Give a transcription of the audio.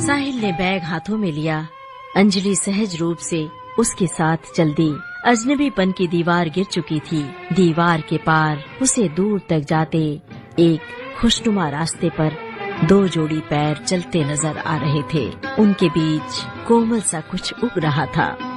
साहिल ने बैग हाथों में लिया। अंजलि सहज रूप से उसके साथ चल दी। अजनबीपन की दीवार गिर चुकी थी। दीवार के पार उसे दूर तक जाते एक खुशनुमा रास्ते पर 2 जोड़ी पैर चलते नजर आ रहे थे। उनके बीच कोमल सा कुछ उग रहा था।